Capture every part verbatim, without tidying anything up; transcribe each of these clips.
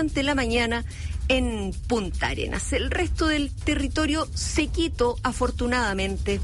durante la mañana en Punta Arenas. El resto del territorio sequito, afortunadamente.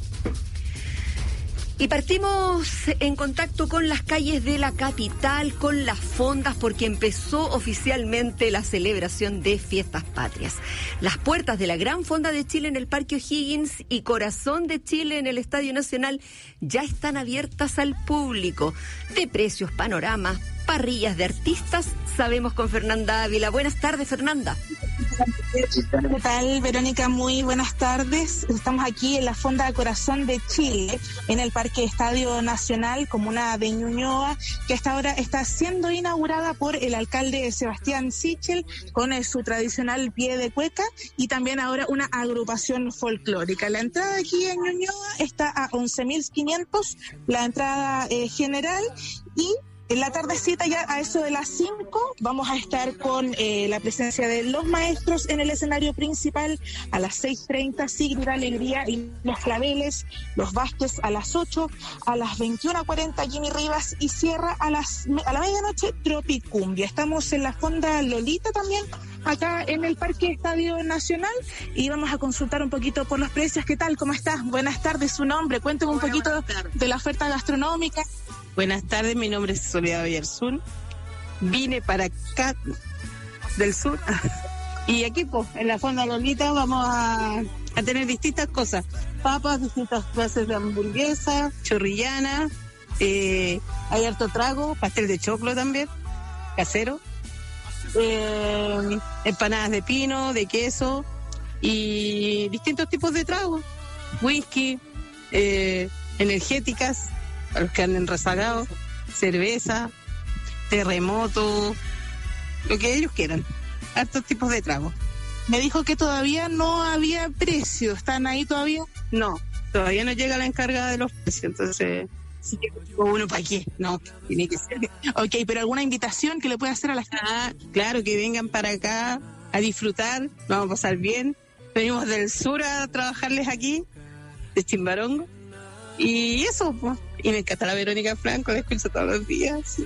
Y partimos en contacto con las calles de la capital, con las fondas, porque empezó oficialmente la celebración de Fiestas Patrias. Las puertas de la Gran Fonda de Chile en el Parque O'Higgins y Corazón de Chile en el Estadio Nacional ya están abiertas al público. De precios, panoramas, parrillas de artistas, sabemos con Fernanda Ávila. Buenas tardes, Fernanda. ¿Qué tal, Verónica? Muy buenas tardes. Estamos aquí en la Fonda Corazón de Chile, en el Parque Estadio Nacional, comuna de Ñuñoa, que hasta ahora está siendo inaugurada por el alcalde Sebastián Sichel, con eh, su tradicional pie de cueca y también ahora una agrupación folclórica. La entrada aquí en Ñuñoa está a once mil quinientos, la entrada eh, general, y en la tardecita, ya a eso de las cinco, vamos a estar con eh, la presencia de los maestros en el escenario principal. A las seis treinta, Sigrid Alegría y los Claveles, los Vázquez a las ocho, a las veintiuna cuarenta, Jimmy Rivas, y cierra a, las, a la medianoche Tropicumbia. Estamos en la Fonda Lolita también, acá en el Parque Estadio Nacional, y vamos a consultar un poquito por los precios. ¿Qué tal? ¿Cómo estás? Buenas tardes, su nombre. Cuénteme un poquito de la oferta gastronómica. Buenas tardes, mi nombre es Soledad Villarzún. Vine para acá del sur y aquí pues en la Fonda Lolita vamos a, a tener distintas cosas, papas, distintas clases de hamburguesa, chorrillana, eh, hay harto trago, pastel de choclo también, casero, eh, empanadas de pino, de queso y distintos tipos de tragos, whisky, eh, energéticas a los que anden rezagados, cerveza, terremoto, lo que ellos quieran, hartos tipos de tragos. Me dijo que todavía no había precio, ¿están ahí todavía? No, todavía no llega la encargada de los precios, entonces, sí que uno para qué, no, tiene que ser. Ok, pero ¿alguna invitación que le pueda hacer a la gente? Ah, claro, que vengan para acá a disfrutar, vamos a pasar bien. Venimos del sur a trabajarles aquí, de Chimbarongo, y eso, pues. Y me encanta la Verónica Franco, la escucho todos los días.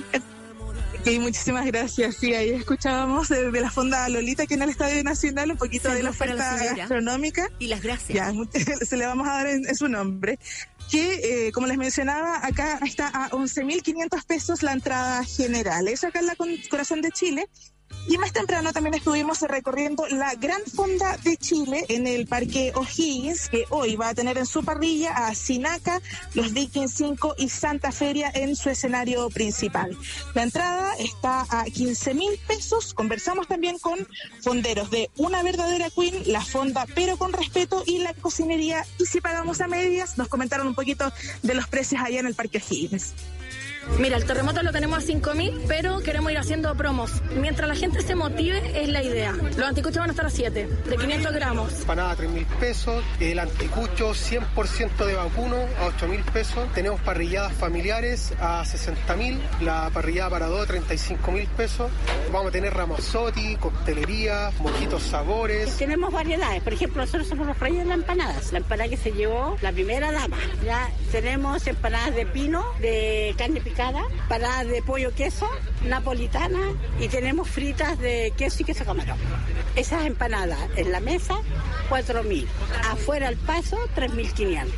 Ok, muchísimas gracias. Sí, ahí escuchábamos de, de la Fonda Lolita, que en el Estadio Nacional, un poquito de la oferta gastronómica. Y las gracias. Ya, se le vamos a dar en, en su nombre. Que, eh, como les mencionaba, acá está a once mil quinientos pesos la entrada general. Eso acá en la Corazón de Chile. Y más temprano también estuvimos recorriendo la Gran Fonda de Chile en el Parque O'Higgins, que hoy va a tener en su parrilla a Sinaca, los Vikings cinco y Santa Feria en su escenario principal. La entrada está a quince mil pesos. Conversamos también con fonderos de Una Verdadera Queen, La Fonda Pero Con Respeto y La Cocinería Y Si Pagamos a Medias. Nos comentaron un poquito de los precios allá en el Parque O'Higgins. Mira, el terremoto lo tenemos a cinco mil, pero queremos ir haciendo promos. Mientras la gente se motive, es la idea. Los anticuchos van a estar a siete, de quinientos gramos. Empanada a tres mil pesos, el anticucho cien por ciento de vacuno a ocho mil pesos. Tenemos parrilladas familiares a sesenta mil, la parrillada para dos a treinta y cinco mil pesos. Vamos a tener ramazotti, coctelería, mojitos sabores. Tenemos variedades, por ejemplo, nosotros somos los reyes de las empanadas. La empanada que se llevó la primera dama. Ya tenemos empanadas de pino, de carne picada, empanadas de pollo queso, napolitana, y tenemos fritas de queso y queso camarón. Esas empanadas en la mesa, cuatro mil. Afuera al paso, tres mil quinientos.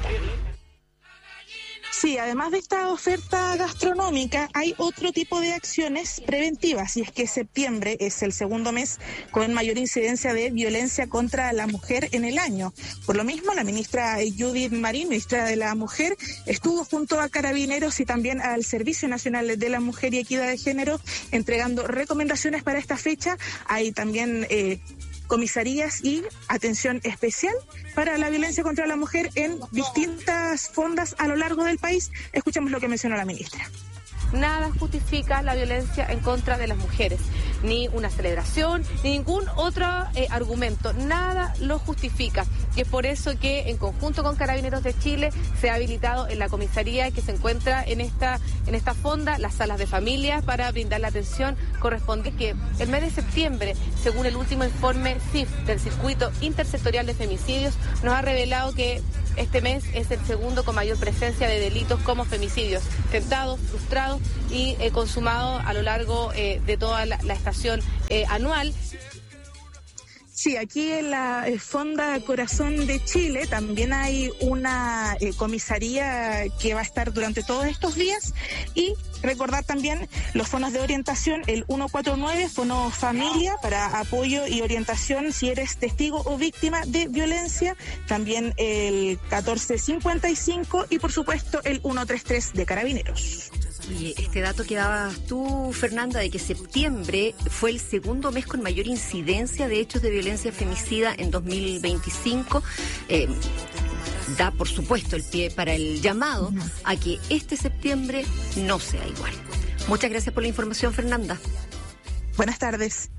Sí, además de esta oferta gastronómica, hay otro tipo de acciones preventivas, y es que septiembre es el segundo mes con mayor incidencia de violencia contra la mujer en el año. Por lo mismo, la ministra Judith Marín, ministra de la Mujer, estuvo junto a Carabineros y también al Servicio Nacional de la Mujer y Equidad de Género entregando recomendaciones para esta fecha. Hay también eh, comisarías y atención especial para la violencia contra la mujer en distintas fondas a lo largo del país. Escuchemos lo que mencionó la ministra. Nada justifica la violencia en contra de las mujeres, ni una celebración, ni ningún otro eh, argumento, nada lo justifica. Y es por eso que en conjunto con Carabineros de Chile se ha habilitado en la comisaría que se encuentra en esta, en esta fonda las salas de familia para brindar la atención correspondiente, que el mes de septiembre, según el último informe C I F del Circuito Intersectorial de Femicidios, nos ha revelado que este mes es el segundo con mayor presencia de delitos como femicidios, tentados, frustrados y eh, consumados a lo largo eh, de toda la, la estación eh, anual. Sí, aquí en la eh, Fonda Corazón de Chile también hay una eh, comisaría que va a estar durante todos estos días, y recordar también los fonos de orientación, el ciento cuarenta y nueve, Fono Familia, para apoyo y orientación si eres testigo o víctima de violencia, también el catorce cincuenta y cinco y por supuesto el ciento treinta y tres de Carabineros. Y este dato que dabas tú, Fernanda, de que septiembre fue el segundo mes con mayor incidencia de hechos de violencia femicida en dos mil veinticinco, eh, da por supuesto el pie para el llamado a que este septiembre no sea igual. Muchas gracias por la información, Fernanda. Buenas tardes.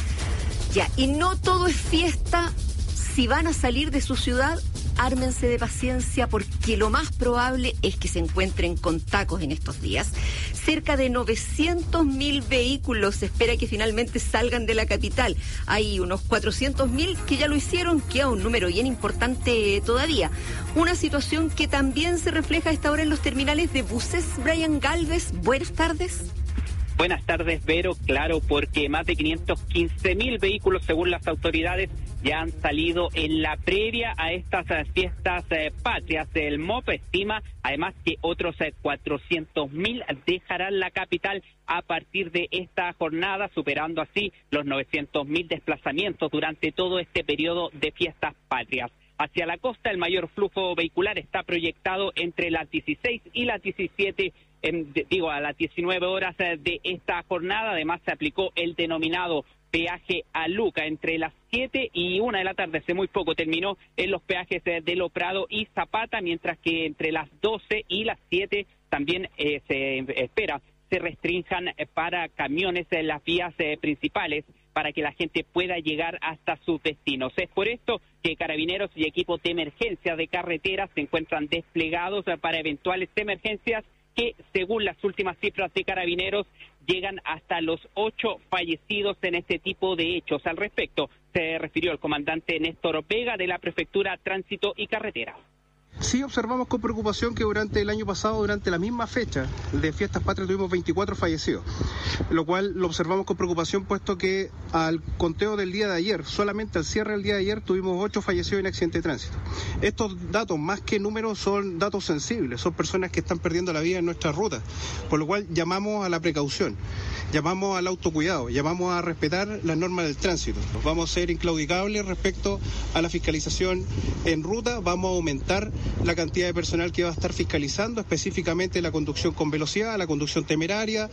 Ya, y no todo es fiesta. Si van a salir de su ciudad, ármense de paciencia, porque lo más probable es que se encuentren con tacos en estos días. Cerca de novecientos mil vehículos se espera que finalmente salgan de la capital. Hay unos cuatrocientos mil que ya lo hicieron, queda un número bien importante todavía. Una situación que también se refleja a esta hora en los terminales de buses. Brian Galvez, buenas tardes. Buenas tardes, Vero. Claro, porque más de quinientos quince mil vehículos, según las autoridades, ya han salido en la previa a estas eh, fiestas eh, patrias. El M O P estima, además, que otros eh, cuatrocientos mil dejarán la capital a partir de esta jornada, superando así los novecientos mil desplazamientos durante todo este periodo de fiestas patrias. Hacia la costa, el mayor flujo vehicular está proyectado entre las dieciséis y las diecisiete, en, de, digo, a las diecinueve horas de esta jornada. Además, se aplicó el denominado peaje a Luca entre las siete y una de la tarde, hace muy poco terminó en los peajes de Lo Prado y Zapata, mientras que entre las doce y las siete también eh, se espera se restrinjan para camiones en las vías eh, principales, para que la gente pueda llegar hasta sus destinos. Es por esto que Carabineros y equipos de emergencia de carreteras se encuentran desplegados para eventuales emergencias que, según las últimas cifras de Carabineros, llegan hasta los ocho fallecidos en este tipo de hechos. Al respecto, se refirió el comandante Néstor Vega de la Prefectura Tránsito y Carretera. Sí, observamos con preocupación que durante el año pasado, durante la misma fecha de Fiestas Patrias, tuvimos veinticuatro fallecidos, lo cual lo observamos con preocupación, puesto que al conteo del día de ayer, solamente al cierre del día de ayer, tuvimos ocho fallecidos en accidente de tránsito. Estos datos, más que números, son datos sensibles, son personas que están perdiendo la vida en nuestra ruta, por lo cual llamamos a la precaución, llamamos al autocuidado, llamamos a respetar las normas del tránsito. Vamos a ser inclaudicables respecto a la fiscalización en ruta, vamos a aumentar la cantidad de personal que va a estar fiscalizando, específicamente la conducción con velocidad, la conducción temeraria.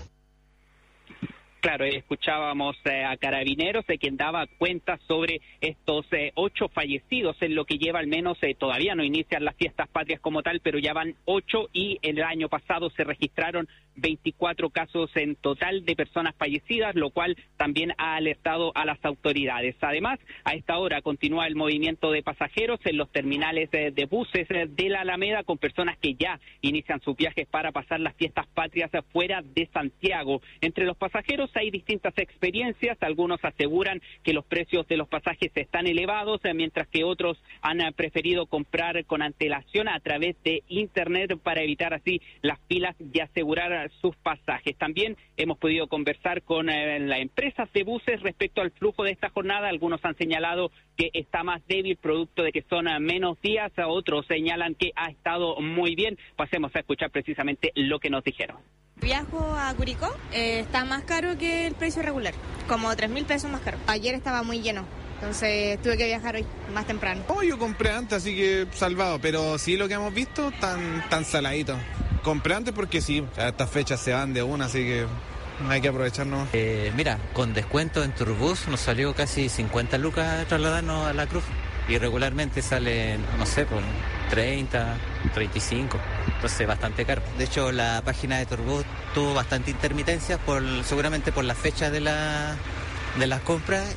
Claro, escuchábamos eh, a Carabineros, de quien daba cuenta sobre estos eh, ocho fallecidos, en lo que lleva al menos, eh, todavía no inician las fiestas patrias como tal, pero ya van ocho, y el año pasado se registraron veinticuatro casos en total de personas fallecidas, lo cual también ha alertado a las autoridades. Además, a esta hora continúa el movimiento de pasajeros en los terminales eh, de buses eh, de la Alameda, con personas que ya inician sus viajes para pasar las fiestas patrias fuera de Santiago. Entre los pasajeros hay distintas experiencias. Algunos aseguran que los precios de los pasajes están elevados, eh, mientras que otros han eh, preferido comprar con antelación a través de internet para evitar así las filas y asegurar sus pasajes. También hemos podido conversar con eh, las empresas de buses respecto al flujo de esta jornada. Algunos han señalado que está más débil, producto de que son eh, menos días. Otros señalan que ha estado muy bien. Pasemos a escuchar precisamente lo que nos dijeron. Viajo a Curicó, eh, está más caro que el precio regular, como tres mil pesos más caro. Ayer estaba muy lleno, entonces tuve que viajar hoy más temprano. Oh, yo compré antes, así que salvado, pero sí lo que hemos visto, tan, tan saladito. Compré antes porque sí, a estas fechas se van de una, así que hay que aprovecharnos. Eh, mira, con descuento en Turbus nos salió casi cincuenta lucas trasladarnos a la Cruz. Y regularmente salen, no sé, por treinta, treinta y cinco, entonces bastante caro. De hecho, la página de Turbus tuvo bastante intermitencia, por, seguramente por la fecha de, la, de las compras.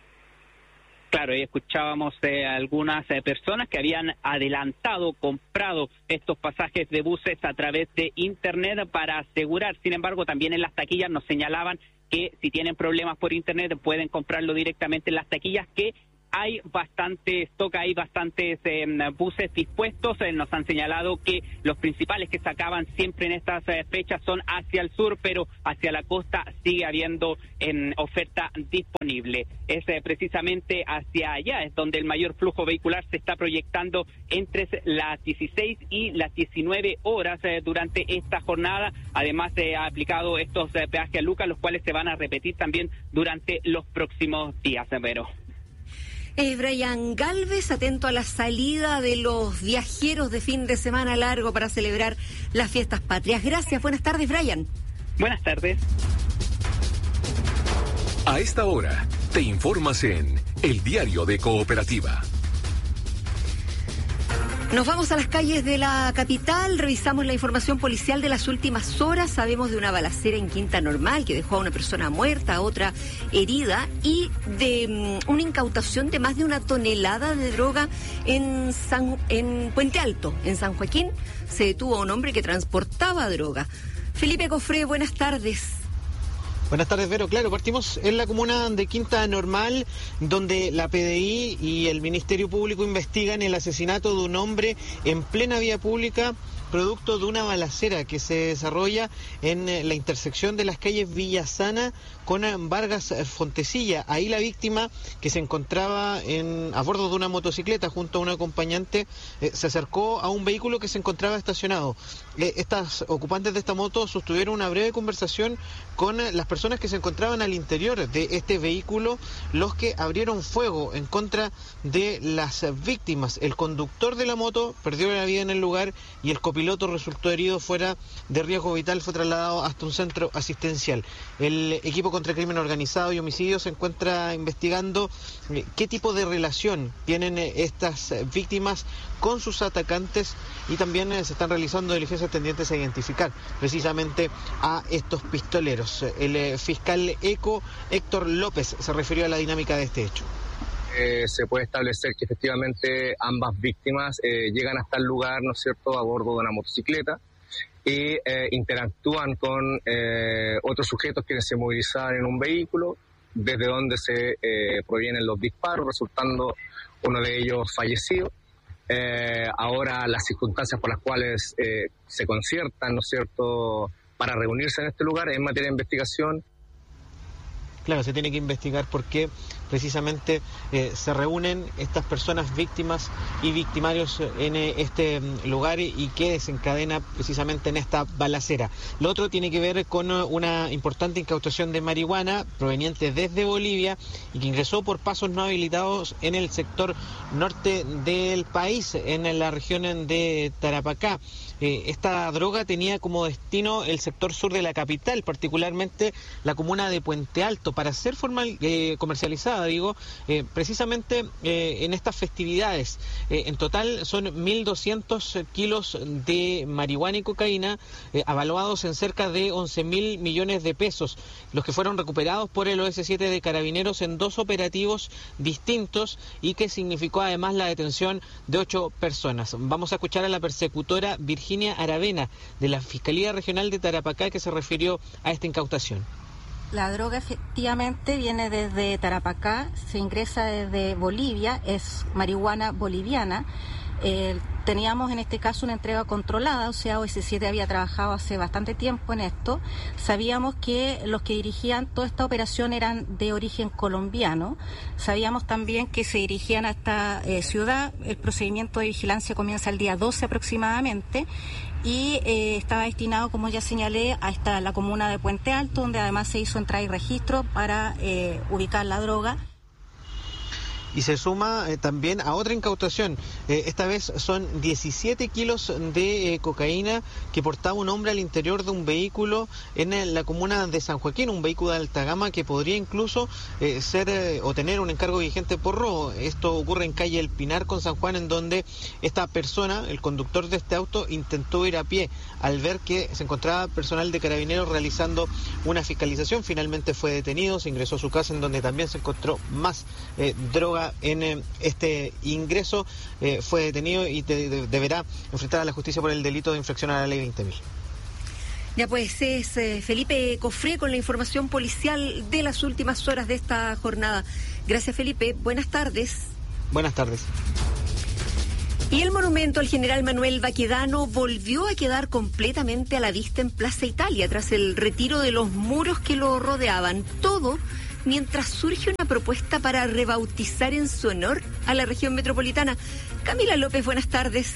Claro, y escuchábamos eh, algunas eh, personas que habían adelantado, comprado estos pasajes de buses a través de internet para asegurar. Sin embargo, también en las taquillas nos señalaban que si tienen problemas por internet pueden comprarlo directamente en las taquillas, que hay bastante stock, hay bastantes eh, buses dispuestos. Eh, nos han señalado que los principales que sacaban siempre en estas eh, fechas son hacia el sur, pero hacia la costa sigue habiendo eh, oferta disponible. Es eh, precisamente hacia allá es donde el mayor flujo vehicular se está proyectando entre las dieciséis y las diecinueve horas eh, durante esta jornada. Además, se eh, ha aplicado estos eh, peajes a Lucas, los cuales se van a repetir también durante los próximos días, Vero. Eh, Brian Galvez, atento a la salida de los viajeros de fin de semana largo para celebrar las fiestas patrias. Gracias, buenas tardes, Brian. Buenas tardes. A esta hora, te informas en El Diario de Cooperativa. Nos vamos a las calles de la capital, revisamos la información policial de las últimas horas, sabemos de una balacera en Quinta Normal que dejó a una persona muerta, a otra herida, y de um, una incautación de más de una tonelada de droga en, San, en Puente Alto, en San Joaquín. Se detuvo a un hombre que transportaba droga. Felipe Cofré, buenas tardes. Buenas tardes, Vero. Claro, partimos en la comuna de Quinta Normal, donde la P D I y el Ministerio Público investigan el asesinato de un hombre en plena vía pública, producto de una balacera que se desarrolla en la intersección de las calles Villasana con Vargas Fontecilla. Ahí la víctima, que se encontraba en, a bordo de una motocicleta junto a un acompañante, eh, se acercó a un vehículo que se encontraba estacionado. Eh, estas ocupantes de esta moto sostuvieron una breve conversación con las personas que se encontraban al interior de este vehículo, los que abrieron fuego en contra de las víctimas. El conductor de la moto perdió la vida en el lugar y el copiloto resultó herido fuera de riesgo vital, fue trasladado hasta un centro asistencial. El equipo contra el crimen organizado y homicidio se encuentra investigando eh, qué tipo de relación tienen eh, estas víctimas con sus atacantes, y también eh, se están realizando diligencias tendientes a identificar precisamente a estos pistoleros. El eh, fiscal ECO, Héctor López, se refirió a la dinámica de este hecho. Eh, se puede establecer que efectivamente ambas víctimas eh, llegan hasta el lugar, ¿no es cierto?, a bordo de una motocicleta y eh, interactúan con eh, otros sujetos que se movilizaban en un vehículo, desde donde se eh, provienen los disparos, resultando uno de ellos fallecido. Eh, ahora las circunstancias por las cuales eh, se conciertan, ¿no es cierto?, para reunirse en este lugar en materia de investigación. Claro, se tiene que investigar por qué precisamente eh, se reúnen estas personas víctimas y victimarios en eh, este lugar y qué desencadena precisamente en esta balacera. Lo otro tiene que ver con una importante incautación de marihuana proveniente desde Bolivia y que ingresó por pasos no habilitados en el sector norte del país, en la región de Tarapacá. Eh, esta droga tenía como destino el sector sur de la capital, particularmente la comuna de Puente Alto, para ser formal, eh, comercializada, digo, eh, precisamente eh, en estas festividades. Eh, en total son mil doscientos kilos de marihuana y cocaína, eh, avaluados en cerca de once mil millones de pesos, los que fueron recuperados por el O S siete de Carabineros en dos operativos distintos y que significó además la detención de ocho personas. Vamos a escuchar a la persecutora Virginia Virginia Aravena, de la Fiscalía Regional de Tarapacá, que se refirió a esta incautación. La droga efectivamente viene desde Tarapacá, se ingresa desde Bolivia, es marihuana boliviana. Eh, teníamos en este caso una entrega controlada, o sea, O S siete había trabajado hace bastante tiempo en esto. Sabíamos que los que dirigían toda esta operación eran de origen colombiano. Sabíamos también que se dirigían a esta eh, ciudad. El procedimiento de vigilancia comienza el día doce aproximadamente y eh, estaba destinado, como ya señalé, a esta, la comuna de Puente Alto, donde además se hizo entrada y registro para eh, ubicar la droga. Y se suma eh, también a otra incautación. Eh, esta vez son diecisiete kilos de eh, cocaína que portaba un hombre al interior de un vehículo en eh, la comuna de San Joaquín, un vehículo de alta gama que podría incluso eh, ser eh, o tener un encargo vigente por robo. Esto ocurre en calle El Pinar con San Juan, en donde esta persona, el conductor de este auto, intentó ir a pie al ver que se encontraba personal de Carabineros realizando una fiscalización. Finalmente fue detenido, se ingresó a su casa, en donde también se encontró más eh, droga en eh, este ingreso. Eh, fue detenido y te, de, deberá enfrentar a la justicia por el delito de infracción a la ley veinte mil. Ya pues es eh, Felipe Cofré con la información policial de las últimas horas de esta jornada. Gracias, Felipe. Buenas tardes. Buenas tardes. Y el monumento al general Manuel Baquedano volvió a quedar completamente a la vista en Plaza Italia tras el retiro de los muros que lo rodeaban. Todo mientras surge una propuesta para rebautizar en su honor a la región metropolitana. Camila López, buenas tardes.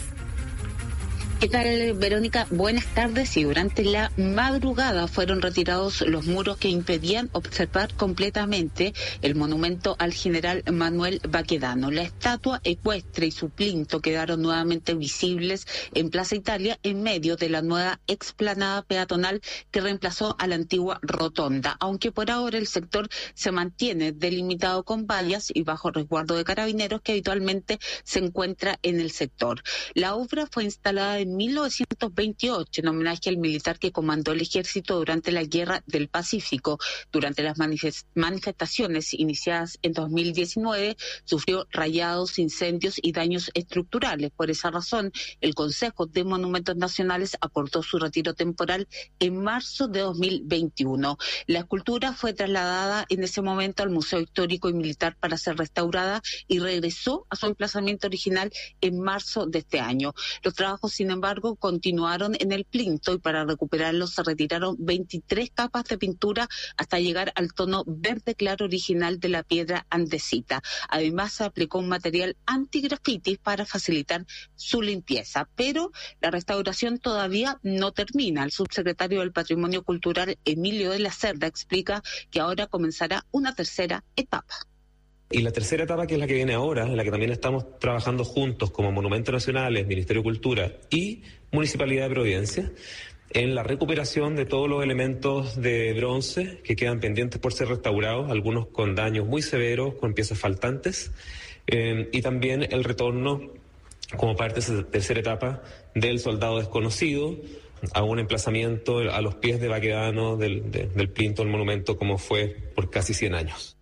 ¿Qué tal, Verónica? Buenas tardes. Y durante la madrugada fueron retirados los muros que impedían observar completamente el monumento al general Manuel Baquedano. La estatua ecuestre y su plinto quedaron nuevamente visibles en Plaza Italia en medio de la nueva explanada peatonal que reemplazó a la antigua rotonda, aunque por ahora el sector se mantiene delimitado con vallas y bajo resguardo de carabineros que habitualmente se encuentra en el sector. La obra fue instalada en mil novecientos veintiocho en homenaje al militar que comandó el ejército durante la Guerra del Pacífico. Durante las manifest- manifestaciones iniciadas en dos mil diecinueve sufrió rayados, incendios y daños estructurales. Por esa razón, el Consejo de Monumentos Nacionales acordó su retiro temporal en marzo de dos mil veintiuno. La escultura fue trasladada en ese momento al Museo Histórico y Militar para ser restaurada y regresó a su emplazamiento original en marzo de este año. Los trabajos, sin embargo, continuaron en el plinto y para recuperarlo se retiraron veintitrés capas de pintura hasta llegar al tono verde claro original de la piedra andesita. Además, se aplicó un material antigrafitis para facilitar su limpieza, pero la restauración todavía no termina. El subsecretario del Patrimonio Cultural, Emilio de la Cerda, explica que ahora comenzará una tercera etapa. Y la tercera etapa, que es la que viene ahora, en la que también estamos trabajando juntos como Monumentos Nacionales, Ministerio de Cultura y Municipalidad de Providencia, en la recuperación de todos los elementos de bronce que quedan pendientes por ser restaurados, algunos con daños muy severos, con piezas faltantes, eh, y también el retorno, como parte de esa tercera etapa, del soldado desconocido a un emplazamiento a los pies de Baquedano, del, de, del plinto del monumento, como fue por casi cien años.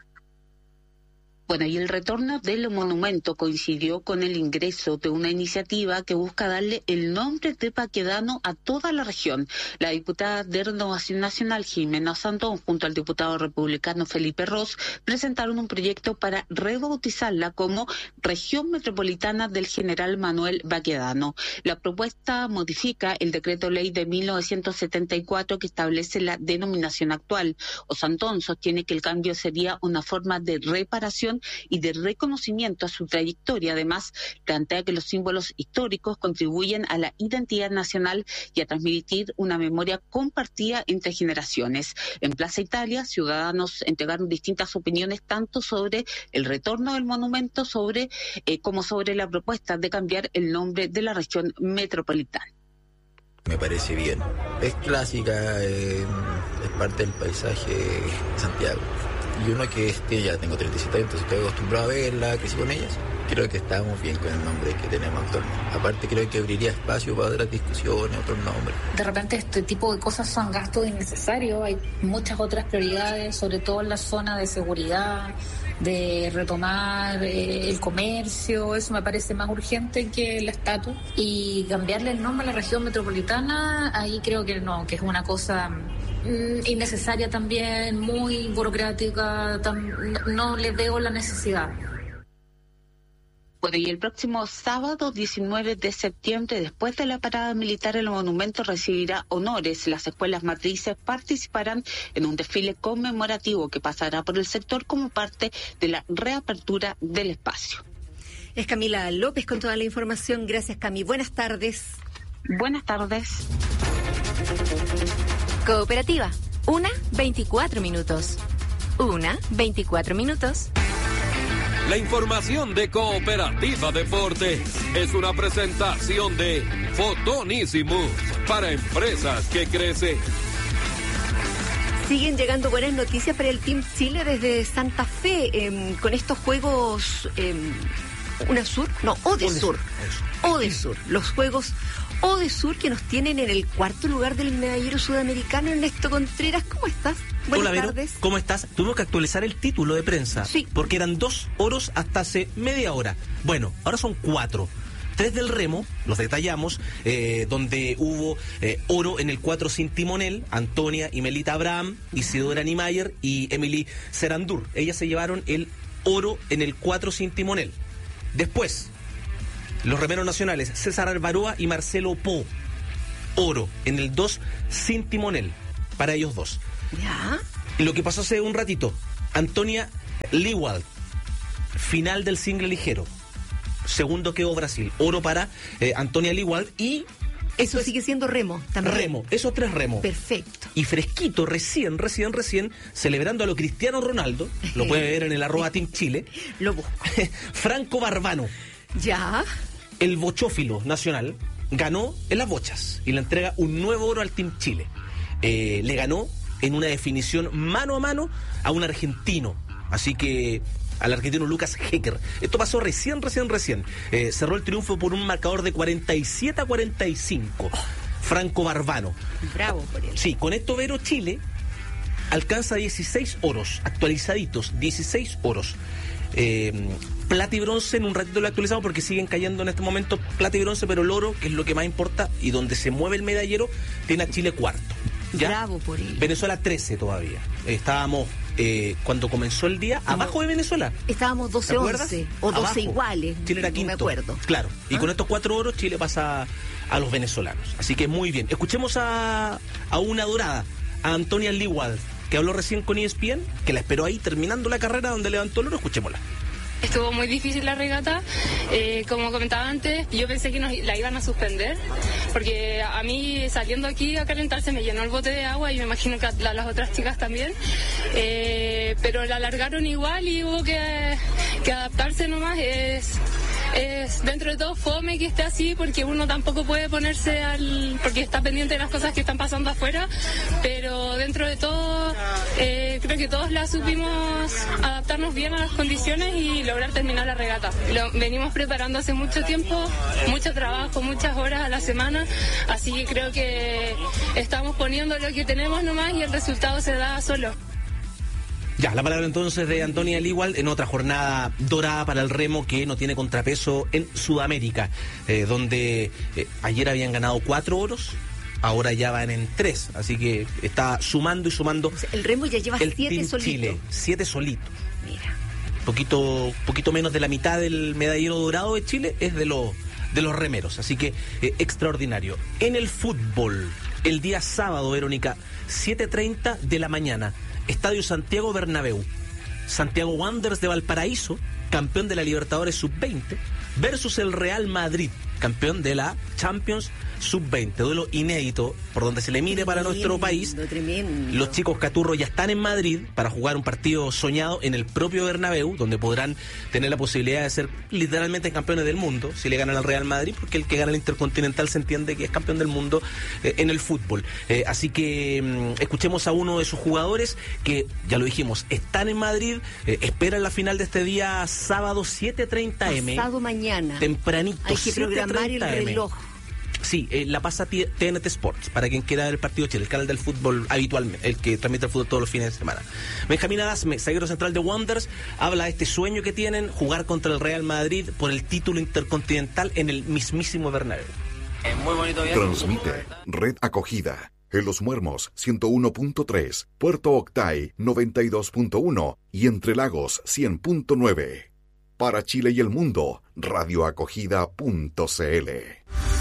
Bueno, y el retorno del monumento coincidió con el ingreso de una iniciativa que busca darle el nombre de Baquedano a toda la región. La diputada de Renovación Nacional, Jimena Sandón, junto al diputado republicano Felipe Ros, presentaron un proyecto para rebautizarla como Región Metropolitana del General Manuel Baquedano. La propuesta modifica el decreto ley de mil novecientos setenta y cuatro que establece la denominación actual. Osandón sostiene que el cambio sería una forma de reparación y de reconocimiento a su trayectoria. Además, plantea que los símbolos históricos contribuyen a la identidad nacional y a transmitir una memoria compartida entre generaciones. En Plaza Italia, ciudadanos entregaron distintas opiniones tanto sobre el retorno del monumento sobre eh, como sobre la propuesta de cambiar el nombre de la región metropolitana. Me parece bien. Es clásica, eh, es parte del paisaje de Santiago. Y uno que este, ya tengo treinta y siete años, entonces estoy acostumbrado a verla, crecí con ellas. Creo que estamos bien con el nombre que tenemos actualmente. Aparte creo que abriría espacio para otras discusiones, otros nombres. De repente este tipo de cosas son gastos innecesarios, hay muchas otras prioridades, sobre todo en la zona de seguridad, de retomar eh, el comercio, eso me parece más urgente que la estatua. Y cambiarle el nombre a la región metropolitana, ahí creo que no, que es una cosa mm, innecesaria también, muy burocrática, tam, no, no le veo la necesidad. Bueno, y el próximo sábado diecinueve de septiembre, después de la parada militar, el monumento recibirá honores. Las escuelas matrices participarán en un desfile conmemorativo que pasará por el sector como parte de la reapertura del espacio. Es Camila López con toda la información. Gracias, Cami. Buenas tardes. Buenas tardes. Cooperativa. Una, veinticuatro minutos. Una, veinticuatro minutos. La información de Cooperativa Deportes es una presentación de Fotonísimos para empresas que crecen. Siguen llegando buenas noticias para el Team Chile desde Santa Fe eh, con estos juegos eh, UNASUR, no, ODESUR, ODESUR, los juegos ODESUR que nos tienen en el cuarto lugar del medallero sudamericano. Ernesto Contreras, ¿cómo estás? Buenas Hola, Vero, tardes. ¿Cómo estás? Tuvimos que actualizar el título de prensa, sí, porque eran dos oros hasta hace media hora. Bueno, ahora son cuatro. tres del remo, los detallamos, eh, donde hubo eh, oro en el cuatro sin timonel, Antonia y Melita Abraham, Isidora Niemeyer y Emily Serandur. Ellas se llevaron el oro en el cuatro sin timonel. Después, los remeros nacionales, César Alvaroa y Marcelo Po, oro en el dos sin timonel, para ellos dos. Ya. Y lo que pasó hace un ratito, Antonia Lewald, final del single ligero. Segundo quedó Brasil, oro para eh, Antonia Lewald y... Eso sigue siendo remo también. Remo, esos tres remos. Perfecto. Y fresquito, recién, recién, recién, celebrando a lo Cristiano Ronaldo, lo puede ver en el arroba Team Chile. Lo busco. Franco Barbano. Ya. El bochófilo nacional ganó en las bochas y le entrega un nuevo oro al Team Chile. Eh, le ganó en una definición mano a mano a un argentino. Así que... al argentino Lucas Hecker. Esto pasó recién, recién, recién. Eh, cerró el triunfo por un marcador de cuarenta y siete a cuarenta y cinco. Oh. Franco Barbano. Bravo por él. Sí, con esto Vero, Chile alcanza dieciséis oros, actualizaditos, dieciséis oros. Eh, plata y bronce, en un ratito lo actualizamos porque siguen cayendo en este momento plata y bronce, pero el oro, que es lo que más importa y donde se mueve el medallero, tiene a Chile cuarto. ¿Ya? Bravo por él. Venezuela trece todavía. Estábamos... Eh, cuando comenzó el día, abajo de Venezuela. Estábamos doce once o doce abajo. Iguales. Chile era quinto. No me acuerdo. Claro. Y ¿Ah? con estos cuatro oros, Chile pasa a los venezolanos. Así que muy bien. Escuchemos a, a una dorada, a Antonia Lewald, que habló recién con E S P N, que la esperó ahí terminando la carrera donde levantó el oro. Escuchémosla. Estuvo muy difícil la regata, eh, como comentaba antes, yo pensé que nos la iban a suspender, porque a mí saliendo aquí a calentarse me llenó el bote de agua y me imagino que a las otras chicas también, eh, pero la alargaron igual y hubo que, que adaptarse nomás. Es, es dentro de todo fome que esté así, porque uno tampoco puede ponerse al... porque está pendiente de las cosas que están pasando afuera, pero dentro de todo eh, creo que todos la supimos adaptarnos bien a las condiciones y lograr terminar la regata. Lo venimos preparando hace mucho tiempo, mucho trabajo, muchas horas a la semana, así que creo que estamos poniendo lo que tenemos nomás y el resultado se da solo. Ya, la palabra entonces de Antonia Lewald en otra jornada dorada para el remo que no tiene contrapeso en Sudamérica, eh, donde eh, ayer habían ganado cuatro oros, ahora ya van en tres, así que está sumando y sumando. O sea, el remo ya lleva el siete Team solitos. Chile, siete solitos. Mira. Poquito, poquito menos de la mitad del medallero dorado de Chile es de los de los remeros, así que eh, extraordinario. En el fútbol, el día sábado, Verónica, siete treinta de la mañana, Estadio Santiago Bernabéu. Santiago Wanderers de Valparaíso, campeón de la Libertadores sub veinte, versus el Real Madrid, campeón de la Champions sub veinte. Duelo inédito por donde se le mire para nuestro país. Tremendo. Los chicos Caturro ya están en Madrid para jugar un partido soñado en el propio Bernabéu, donde podrán tener la posibilidad de ser literalmente campeones del mundo si le ganan al Real Madrid, porque el que gana el Intercontinental se entiende que es campeón del mundo eh, en el fútbol. Eh, así que mmm, escuchemos a uno de sus jugadores que, ya lo dijimos, están en Madrid, eh, esperan la final de este día sábado siete treinta eme. Pasado mañana. Tempranito. Hay que programar el reloj. Sí, eh, la pasa T N T Sports, para quien quiera ver el partido de Chile, el canal del fútbol habitualmente, el que transmite el fútbol todos los fines de semana. Benjamín Adasme, zaguero central de Wanderers, habla de este sueño que tienen, jugar contra el Real Madrid por el título intercontinental en el mismísimo Bernabéu. Eh, muy bonito viaje. Transmite Red Acogida en Los Muermos ciento uno punto tres, Puerto Octay noventa y dos punto uno y Entre Lagos cien punto nueve. Para Chile y el mundo, radioacogida punto c l.